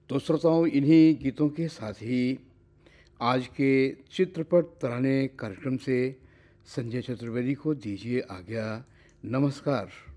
तो श्रोताओं, इन्हीं गीतों के साथ ही आज के चित्रपट तराने कार्यक्रम से संजय चतुर्वेदी को दीजिए आज्ञा। नमस्कार।